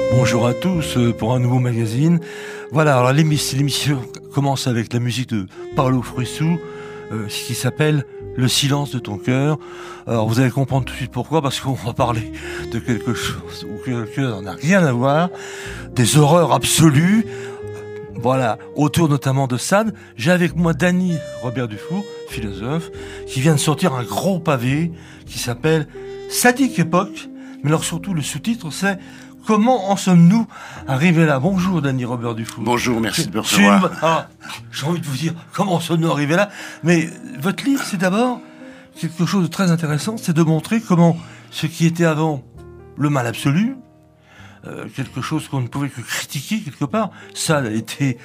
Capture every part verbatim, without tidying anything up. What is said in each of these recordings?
Bonjour à tous pour un nouveau magazine. Voilà, alors l'émission commence avec la musique de Paolo Fresu, euh, qui s'appelle Le silence de ton cœur. Alors vous allez comprendre tout de suite pourquoi, parce qu'on va parler de quelque chose où le cœur n'a rien à voir, des horreurs absolues. Voilà, autour notamment de Sade. J'ai avec moi Dany Robert Dufour, philosophe, qui vient de sortir un gros pavé qui s'appelle Sadique Époque. Mais alors surtout le sous-titre c'est Comment en sommes-nous arrivés là? Bonjour Dany Robert Dufour. Bonjour, merci de me recevoir. Une... Ah, j'ai envie de vous dire comment en sommes-nous arrivés là. Mais votre livre c'est d'abord quelque chose de très intéressant, c'est de montrer comment ce qui était avant le mal absolu, euh, quelque chose qu'on ne pouvait que critiquer quelque part, ça a été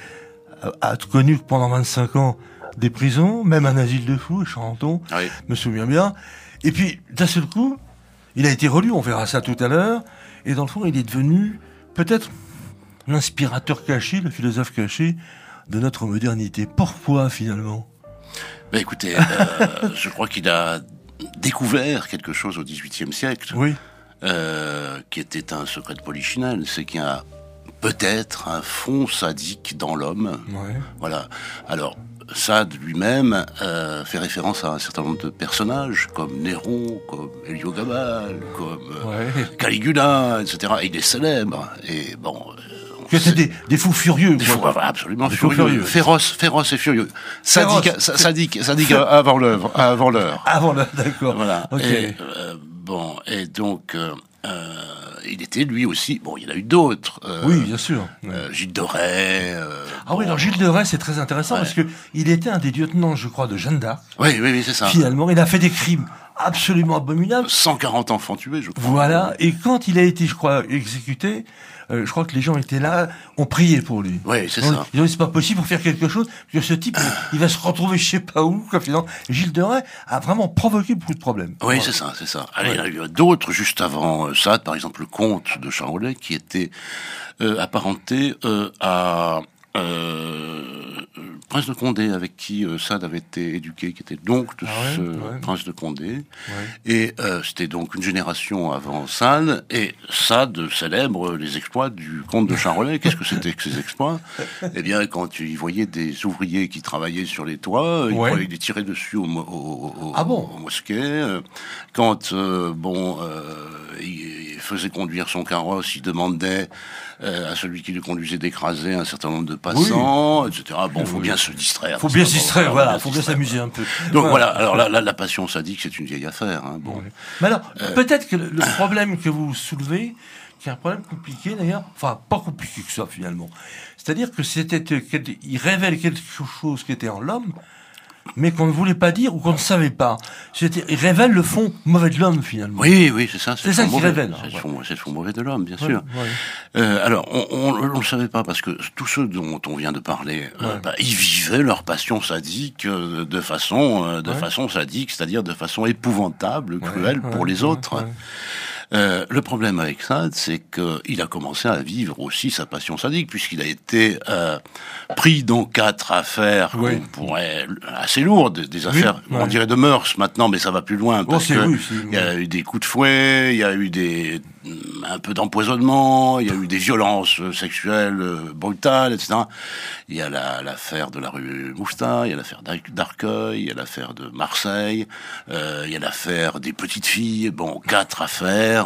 a connu pendant vingt-cinq ans des prisons, même un asile de fous, Charenton, oui. Me souviens bien. Et puis d'un seul coup, il a été relu, on verra ça tout à l'heure. Et dans le fond, il est devenu peut-être l'inspirateur caché, le philosophe caché de notre modernité. Pourquoi finalement ? Ben écoutez, euh, je crois qu'il a découvert quelque chose au dix-huitième siècle, oui. euh, qui était un secret de Polichinelle, c'est qu'il y a peut-être un fond sadique dans l'homme. Ouais. Voilà. Alors, Sade lui-même euh, fait référence à un certain nombre de personnages, comme Néron, comme Héliogabale, comme euh, ouais. Caligula, et cetera. Et il est célèbre. Et bon... Que c'est des, des fous furieux. Des fous, absolument des furieux. Fous furieux. Féroce, féroce et furieux. Sadique, sadique, sadique avant l'heure, avant l'heure. Avant l'heure, d'accord. Voilà. Okay. Et, euh, bon, et donc, euh, euh, il était lui aussi. Bon, il y en a eu d'autres. Euh, oui, bien sûr. Euh, Gilles de Rais. Euh, ah bon, oui, alors Gilles de Rais, c'est très intéressant ouais. parce que il était un des lieutenants, je crois, de Jeanne d'Arc. Oui, oui, oui, c'est ça. Finalement, il a fait des crimes absolument abominables. cent quarante enfants tués, je crois. Voilà. Et quand il a été, je crois, exécuté. Euh, je crois que les gens étaient là, ont prié pour lui. Oui, c'est donc, ça. Ils ont dit, c'est pas possible pour faire quelque chose, que ce type, il va se retrouver je sais pas où, quoi, finalement. Gilles de Rais a vraiment provoqué beaucoup de problèmes. Oui, voilà. c'est ça, c'est ça. Allez, ouais. Il y en a eu d'autres, juste avant euh, Sade, par exemple, le comte de Charolais, qui était euh, apparenté euh, à... Euh, Prince de Condé, avec qui euh, Sade avait été éduqué, qui était donc de ah ouais, ce ouais. Prince de Condé. Ouais. Et euh, c'était donc une génération avant Sade. Et Sade célèbre les exploits du comte de Charolais. Qu'est-ce que c'était que ces exploits ? Eh bien, quand il voyait des ouvriers qui travaillaient sur les toits, ouais. il les tirait dessus au, au, au, ah bon au mosquet. Quand, euh, bon, euh, il faisait conduire son carrosse, il demandait euh, à celui qui le conduisait d'écraser un certain nombre de passants, oui. et cetera. Bon, faut oui. bien se distraire. Faut bien se distraire, voilà. Faut bien s'amuser un peu. Donc voilà. Alors la, la, la passion sadique, c'est une vieille affaire. Hein, bon. Oui. Mais alors, euh... peut-être que le, le problème que vous soulevez, qui est un problème compliqué d'ailleurs, enfin pas compliqué que ça finalement. C'est-à-dire que c'était, il révèle quelque chose qui était en l'homme, mais qu'on ne voulait pas dire ou qu'on ne savait pas. C'était, il révèle le fond mauvais de l'homme, finalement. Oui, oui, c'est ça. C'est, c'est ça qu'il révèle. C'est, ouais. le fond, c'est le fond mauvais de l'homme, bien ouais, sûr. Ouais. Euh, alors, on ne le savait pas, parce que tous ceux dont on vient de parler, ouais. euh, bah, ils vivaient leur passion sadique euh, de façon euh, de ouais. façon sadique, c'est-à-dire de façon épouvantable, cruelle ouais, pour ouais, les autres. Ouais, ouais. Euh, le problème avec Sade, c'est qu'il a commencé à vivre aussi sa passion sadique, puisqu'il a été euh, pris dans quatre affaires oui. qu'on pourrait, assez lourdes, des affaires, oui, ouais. on dirait de mœurs maintenant, mais ça va plus loin, parce oh, que oui, il y a eu des coups de fouet, il y a eu des un peu d'empoisonnement, il y a eu des violences sexuelles brutales, et cetera. Il y a la, l'affaire de la rue Mouffetard, il y a l'affaire d'Arcueil, il y a l'affaire de Marseille, euh, il y a l'affaire des petites filles, bon, quatre affaires.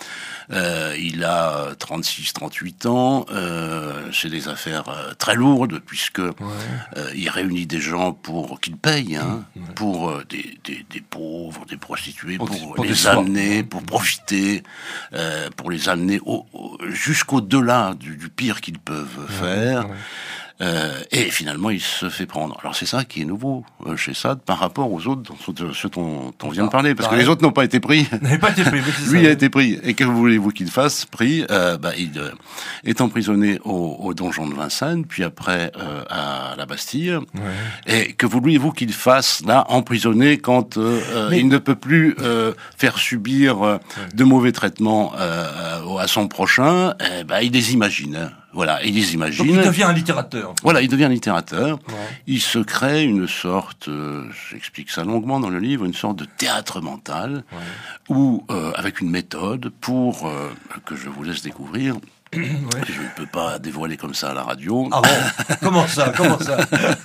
Euh, il a trente-six trente-huit ans, euh, c'est des affaires euh, très lourdes, puisque ouais. euh, il réunit des gens pour qu'ils payent, hein, ouais. pour euh, des, des, des pauvres, des prostituées, pour, pour, pour les amener, pour profiter, euh, pour les amener au, au, jusqu'au-delà du, du pire qu'ils peuvent ouais. faire. Ouais. Euh, et finalement, il se fait prendre. Alors c'est ça qui est nouveau euh, chez Sade par rapport aux autres, ceux dont on vient de parler, parce que les autres n'ont pas été pris. N'avaient pas été pris. Lui ça, a été pris. Et que voulez-vous qu'il fasse ? Pris. Euh, bah, il euh, est emprisonné au, au donjon de Vincennes, puis après euh, à la Bastille. Ouais. Et que voulez-vous qu'il fasse là, emprisonné, quand euh, Mais... il ne peut plus euh, faire subir euh, ouais. de mauvais traitements euh, euh, à son prochain, eh ben, il les imagine. Voilà, il les imagine. Donc il devient un littérateur. Voilà, il devient un littérateur. Ouais. Il se crée une sorte, euh, j'explique ça longuement dans le livre, une sorte de théâtre mental, ouais. où, euh, avec une méthode pour, euh, que je vous laisse découvrir, ouais. Je ne peux pas dévoiler comme ça à la radio. Ah bon? Comment ça? Comment ça?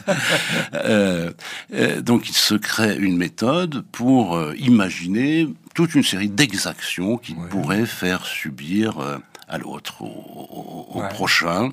euh, euh, donc il se crée une méthode pour euh, imaginer toute une série d'exactions qu'il ouais. pourrait faire subir euh, à l'autre, au, au, au ouais. prochain.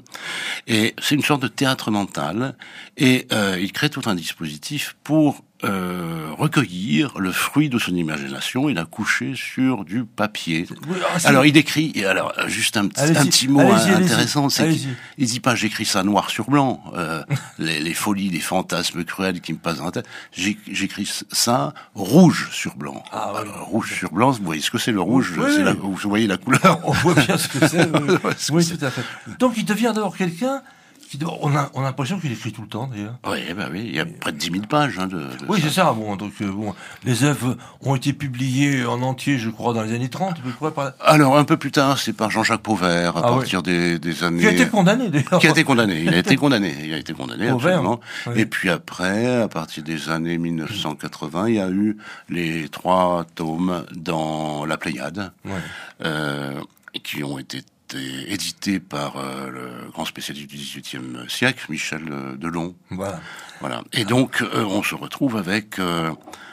Et c'est une sorte de théâtre mental. Et euh, il crée tout un dispositif pour euh, recueillir le fruit de son imagination et la coucher sur du papier. Oui, ah, alors il écrit, et alors juste un petit, un petit mot allez-y, intéressant, allez-y, c'est allez-y. qu'il il dit pas j'écris ça noir sur blanc, euh, les, les folies, les fantasmes cruels qui me passent dans la tête. J'écris ça rouge sur blanc. Ah, oui. Alors, rouge sur blanc, vous voyez ce que c'est le rouge, oui, c'est oui. La, vous voyez la couleur. On voit bien ce que c'est. Oui, oui tout à fait. Donc il devient d'abord quelqu'un. On a, on a l'impression qu'il écrit tout le temps, d'ailleurs. Oui, ben oui, il y a près de dix mille pages. Hein, de, de oui, ça. c'est ça. Bon, donc, euh, bon, les œuvres ont été publiées en entier, je crois, dans les années trente. Quoi, par... Alors, un peu plus tard, c'est par Jean-Jacques Pauvert, à ah, partir oui. des, des années... Qui a été condamné, d'ailleurs. Qui a été condamné. Il a été condamné. Il a été condamné, Pauvert, absolument. Oui. Et puis après, à partir des années mille neuf cent quatre-vingts, il y a eu les trois tomes dans La Pléiade, oui. euh, qui ont été édité par euh, le grand spécialiste du dix-huitième siècle, Michel euh, Delon. Voilà. Voilà. Et donc, euh, on se retrouve avec euh,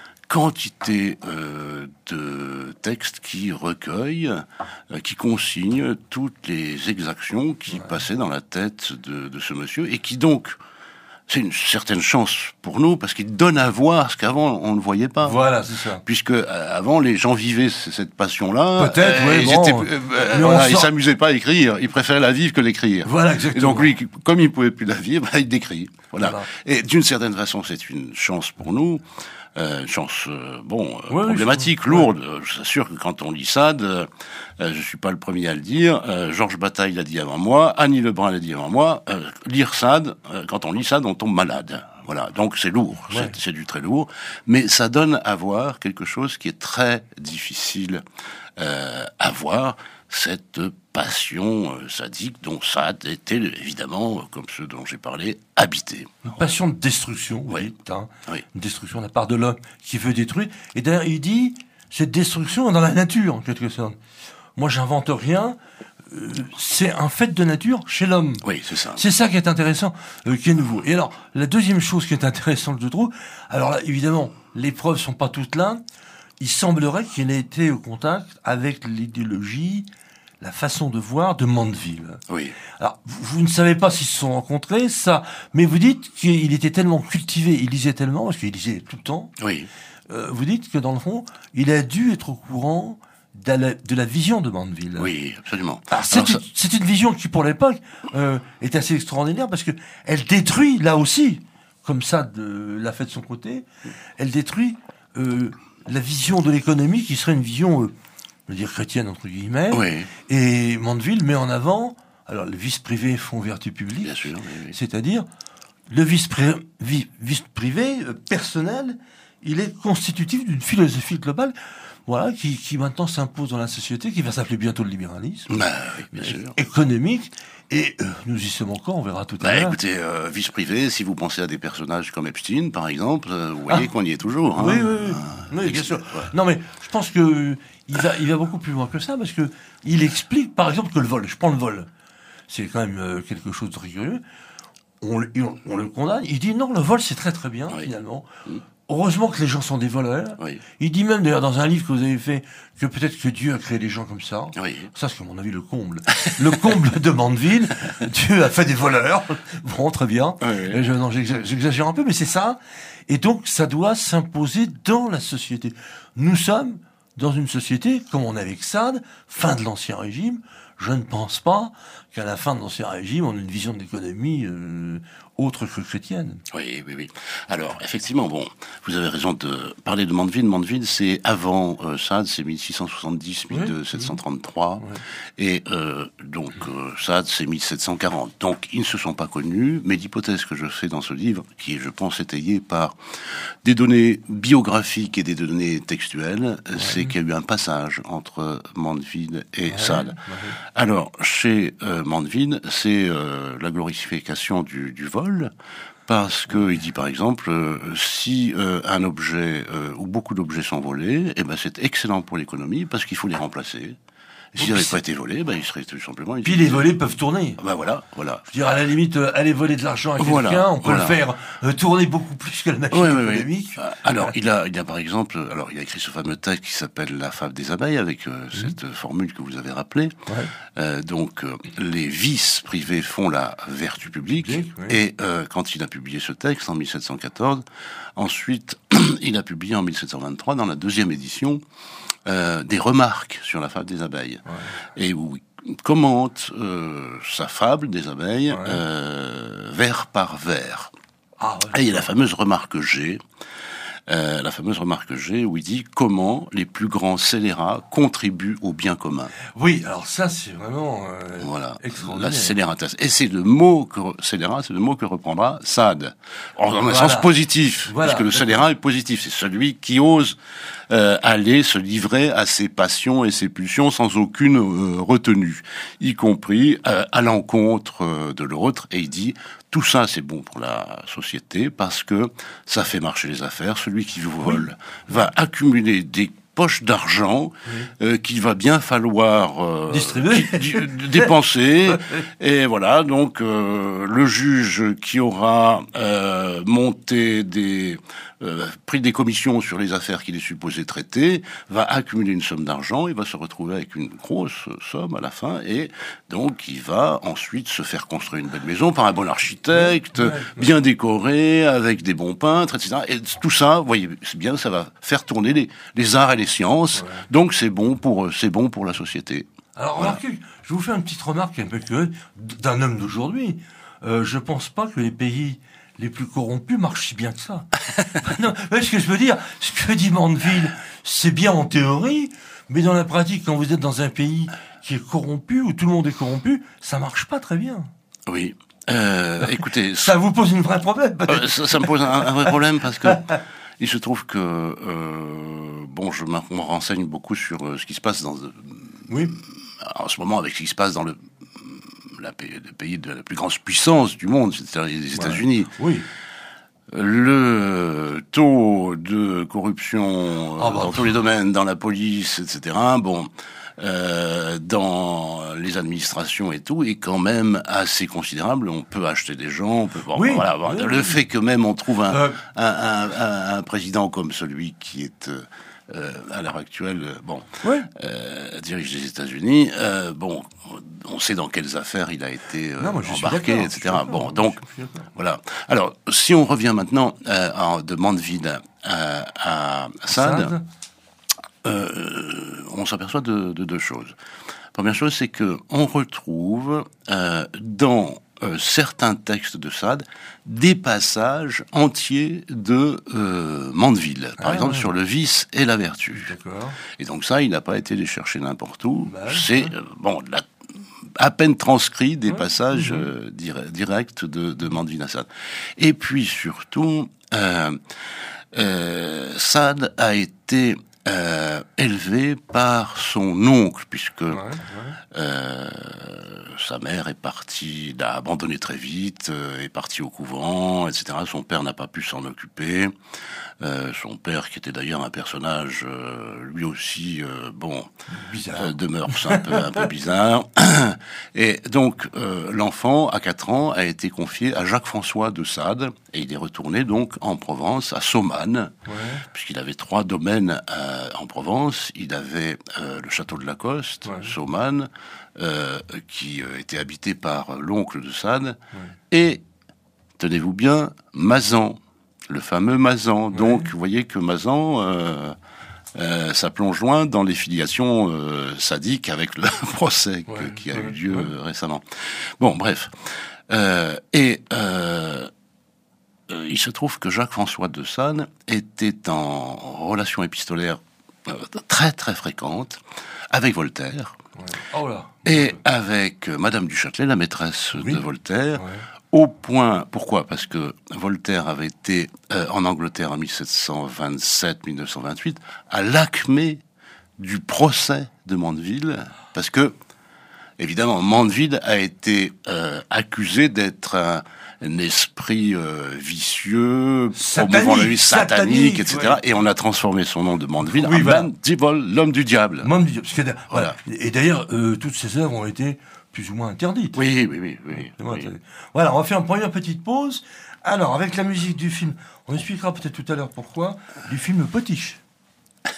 quantité euh, de textes qui recueillent, euh, qui consignent toutes les exactions qui ouais. passaient dans la tête de, de ce monsieur, et qui donc... C'est une certaine chance pour nous parce qu'il donne à voir ce qu'avant on ne voyait pas. Voilà, c'est ça. Puisque euh, avant les gens vivaient cette passion-là. Peut-être, euh, oui. Ils, bon, étaient, euh, voilà, ils s'amusaient pas à écrire. Ils préféraient la vivre que l'écrire. Voilà, exactement. Et donc lui, comme il pouvait plus la vivre, bah, il décrit. Voilà. voilà. Et d'une certaine façon, c'est une chance pour nous. Euh, une chance, euh, bon, euh, ouais, problématique, oui, lourde. Ouais. Je suis sûr que quand on lit Sade, euh, je suis pas le premier à le dire. Euh, Georges Bataille l'a dit avant moi, Annie Lebrun l'a dit avant moi. Euh, lire Sade, euh, quand on lit Sade, on tombe malade. Voilà, donc c'est lourd, ouais. c'est, c'est du très lourd, mais ça donne à voir quelque chose qui est très difficile euh, à voir, cette passion euh, sadique dont Sade était évidemment, comme ceux dont j'ai parlé, habité. Une passion de destruction, oui. Dites, hein, oui. Une destruction de la part de l'homme qui veut détruire. Et d'ailleurs, il dit, cette destruction est dans la nature, en quelque sorte. Moi, j'invente rien. Euh, c'est un fait de nature chez l'homme. Oui, c'est ça. C'est ça qui est intéressant, euh, qui est nouveau. Et alors, la deuxième chose qui est intéressante, je trouve, alors là, évidemment, les preuves sont pas toutes là. Il semblerait qu'il ait été au contact avec l'idéologie, la façon de voir de Mandeville. Oui. Alors, vous, vous ne savez pas s'ils se sont rencontrés, ça, mais vous dites qu'il était tellement cultivé, il lisait tellement, parce qu'il lisait tout le temps. Oui. Euh, vous dites que dans le fond, il a dû être au courant de la, de la vision de Mandeville. Oui, absolument. Alors, c'est, Alors, une, ça... c'est une vision qui, pour l'époque, euh, est assez extraordinaire parce que elle détruit, là aussi, comme ça, de, l'a fait de son côté, elle détruit euh, la vision de l'économie qui serait une vision, euh, je veux dire, chrétienne, entre guillemets. Oui. Et Mandeville met en avant, alors, le vice privé font vertu publique. Bien sûr, oui, oui. C'est-à-dire, le vice, pri- vi- vice privé, euh, personnel, il est constitutif d'une philosophie globale. Voilà, qui, qui maintenant s'impose dans la société, qui va s'appeler bientôt le libéralisme. Bah, oui, bien sûr. Économique. Et euh, nous y sommes encore, on verra tout à bah, l'heure. Écoutez, euh, vice privé, si vous pensez à des personnages comme Epstein, par exemple, euh, vous voyez ah. qu'on y est toujours. Hein. Oui, oui, oui. Euh, oui bien sûr. Ouais. Non, mais je pense que euh, il va, il va beaucoup plus loin que ça, parce que il explique, par exemple, que le vol, je prends le vol, c'est quand même euh, quelque chose de rigolo. On, on, on le condamne. Il dit non, le vol, c'est très très bien, oui. finalement. Mmh. Heureusement que les gens sont des voleurs. Oui. Il dit même d'ailleurs dans un livre que vous avez fait que peut-être que Dieu a créé les gens comme ça. Oui. Ça, c'est à mon avis le comble. Le comble de Mandeville. Dieu a fait des voleurs. Bon, très bien. Oui. Je, non, j'exagère un peu, mais c'est ça. Et donc, ça doit s'imposer dans la société. Nous sommes dans une société, comme on est avec Sade, fin de l'Ancien Régime. Je ne pense pas qu'à la fin de l'Ancien Régime, on ait une vision de l'économie euh, autre que chrétienne. Oui, oui, oui. Alors, effectivement, bon, vous avez raison de parler de Mandeville. Mandeville, c'est avant euh, Sade, c'est mille six cent soixante-dix, mille sept cent trente-trois. Oui. Et euh, donc, euh, Sade, c'est mille sept cent quarante. Donc, ils ne se sont pas connus, mais l'hypothèse que je fais dans ce livre, qui est, je pense, étayée par des données biographiques et des données textuelles, ouais. c'est qu'il y a eu un passage entre Mandeville et ouais. Sade. Ouais. Alors, chez euh, Mandeville, c'est euh, la glorification du, du vol, parce que il dit par exemple euh, si euh, un objet euh, ou beaucoup d'objets sont volés, eh ben c'est excellent pour l'économie parce qu'il faut les remplacer. S'ils n'avaient pas été volés, ben ils seraient tout simplement. Puis les volets peuvent tourner. Ben voilà, voilà. Je veux dire, à la limite, euh, aller voler de l'argent à quelqu'un, voilà, on peut voilà. le faire euh, tourner beaucoup plus que la machine oui, économique. Oui, oui. Alors, il a, il a par exemple, alors il a écrit ce fameux texte qui s'appelle La fable des abeilles avec euh, mmh. cette formule que vous avez rappelée. Ouais. Euh, donc, euh, les vices privés font la vertu publique. Oui, oui. Et euh, quand il a publié ce texte en mille sept cent quatorze, ensuite, il a publié en mille sept cent vingt-trois dans la deuxième édition. Euh, des remarques sur la fable des abeilles, ouais. et où il commente euh, sa fable des abeilles ouais. euh, vers par vers. Ah, ouais. Et il y a la fameuse remarque G, euh, la fameuse remarque G où il dit comment les plus grands scélérats contribuent au bien commun. Oui, alors ça c'est vraiment euh, voilà, extraordinaire. La scélératesse. Et c'est le mot que scélérat, c'est le mot que reprendra Sade, en, en voilà. un sens positif, voilà. parce que le scélérat est positif, c'est celui qui ose Euh, aller se livrer à ses passions et ses pulsions sans aucune euh, retenue, y compris euh, à l'encontre euh, de l'autre. Et il dit, tout ça c'est bon pour la société parce que ça fait marcher les affaires. Celui qui vous vole oui. va accumuler des poches d'argent oui. euh, qu'il va bien falloir euh, distribuer, d- dépenser. Et voilà, donc euh, le juge qui aura euh, monté des euh, pris des commissions sur les affaires qu'il est supposé traiter va accumuler une somme d'argent, il va se retrouver avec une grosse somme à la fin, et donc il va ensuite se faire construire une belle maison par un bon architecte, ouais, ouais, bien ouais. décoré, avec des bons peintres, et cetera. Et tout ça, vous voyez, c'est bien, ça va faire tourner les, les arts et les sciences, ouais. donc c'est bon pour c'est bon pour la société. Alors voilà. remarquez, je vous fais une petite remarque un peu curieuse d'un homme d'aujourd'hui. Euh, je pense pas que les pays les plus corrompus marchent si bien que ça. Non, ce que je veux dire, ce que dit Mandeville, c'est bien en théorie, mais dans la pratique, quand vous êtes dans un pays qui est corrompu, où tout le monde est corrompu, ça marche pas très bien. Oui. Euh, écoutez, ça vous pose un vrai problème. Euh, ça, ça me pose un, un vrai problème parce que il se trouve que euh, bon, je me renseigne beaucoup sur euh, ce qui se passe dans oui. en ce moment avec ce qui se passe dans le La pays, le pays de la plus grande puissance du monde, c'est-à-dire les États-Unis. Ouais. Oui. Le taux de corruption ah bah, dans tous les domaines, dans la police, et cetera. Bon, euh, dans les administrations et tout, est quand même assez considérable. On peut acheter des gens. On peut, bon, oui. Voilà. Bon, oui. Le fait que même on trouve un, euh... un, un, un, un président comme celui qui est euh, Euh, à l'heure actuelle, bon, oui. euh, dirige les États-Unis. Euh, bon, on sait dans quelles affaires il a été euh, non, moi, embarqué, et cetera. Bon, donc voilà. Alors, si on revient maintenant euh, en, de Mandeville à, à Sade, euh, on s'aperçoit de, de deux choses. Première chose, c'est que on retrouve euh, dans Euh, certains textes de Sade, des passages entiers de euh, Mandeville, par ah, exemple ouais. sur le vice et la vertu. D'accord. Et donc ça, il n'a pas été les chercher n'importe où. Bah, c'est euh, bon, la, à peine transcrit des ouais. passages mmh. euh, dire, directs de, de Mandeville à Sade. Et puis surtout, euh, euh, Sade a été Euh, élevé par son oncle, puisque ouais, ouais. Euh, sa mère est partie, l'a abandonné très vite, euh, est partie au couvent, et cetera. Son père n'a pas pu s'en occuper. Euh, son père, qui était d'ailleurs un personnage, euh, lui aussi, euh, bon, euh, de mœurs un peu, un peu bizarre. Et donc, euh, l'enfant, à quatre ans, a été confié à Jacques-François de Sade, et il est retourné donc en Provence, à Saumanne, ouais. puisqu'il avait trois domaines euh, en Provence. Il avait euh, le château de Lacoste, ouais. Saumanne, euh, qui euh, était habité par l'oncle de Sade, ouais. et, tenez-vous bien, Mazan, le fameux Mazan. Ouais. Donc, vous voyez que Mazan, euh, euh, ça plonge loin dans les filiations euh, sadiques avec le procès que, ouais, qui a ouais, eu lieu ouais. récemment. Bon, bref. Euh, et euh, euh, il se trouve que Jacques-François de Sade était en relation épistolaire euh, très très fréquente avec Voltaire. Ouais. Oh là. Et avec euh, Madame du Châtelet, la maîtresse oui. de Voltaire, ouais. au point... Pourquoi ? Parce que Voltaire avait été euh, en Angleterre en dix-sept cent vingt-sept à dix-neuf cent vingt-huit, à l'acmé du procès de Mandeville, parce que, évidemment, Mandeville a été euh, accusé d'être un, un esprit euh, vicieux, promouvant la vie satanique, et cetera. Ouais. Et on a transformé son nom de Mandeville oui, en voilà. Mandeville, l'homme du diable. Mandeville, parce que, voilà. Et d'ailleurs, euh, toutes ces œuvres ont été plus ou moins interdites. Oui, oui, oui. oui, oui. Voilà, on va faire une première petite pause. Alors, avec la musique du film, on expliquera peut-être tout à l'heure pourquoi, du film Potiche.